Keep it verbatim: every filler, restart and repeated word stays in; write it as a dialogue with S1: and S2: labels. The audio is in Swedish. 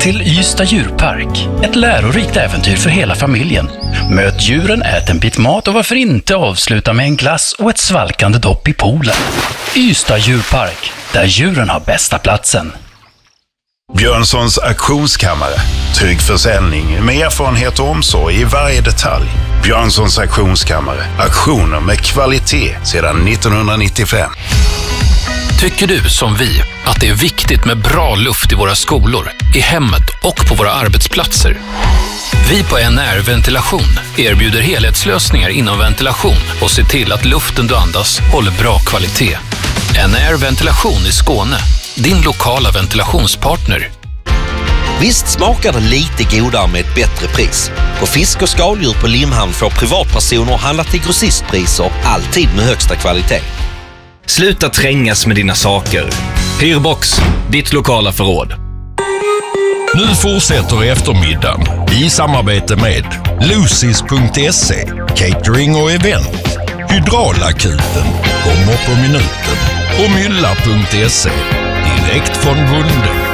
S1: till Ystad djurpark. Ett lärorikt äventyr för hela familjen. Möt djuren, ät en bit mat och varför inte avsluta med en glass och ett svalkande dopp i poolen. Ystad djurpark, där djuren har bästa platsen.
S2: Björnssons auktionskammare. Trygg försäljning med erfarenhet och omsorg i varje detalj. Björnssons auktionskammare. Auktioner med kvalitet sedan nittonhundranittiofem.
S3: Tycker du som vi att det är viktigt med bra luft i våra skolor, i hemmet och på våra arbetsplatser? Vi på N R Ventilation erbjuder helhetslösningar inom ventilation och ser till att luften du andas håller bra kvalitet. N R Ventilation i Skåne, din lokala ventilationspartner.
S4: Visst smakar det lite godare med ett bättre pris. På fisk och skaldjur på Limhamn får privatpersoner handla till grossistpriser, alltid med högsta kvalitet.
S5: Sluta trängas med dina saker. Hyrbox, ditt lokala förråd.
S6: Nu fortsätter eftermiddagen i samarbete med Lucis punkt se, catering och event. Hydraulakuten kommer på minuten och Mylla punkt se, direkt från Bunde.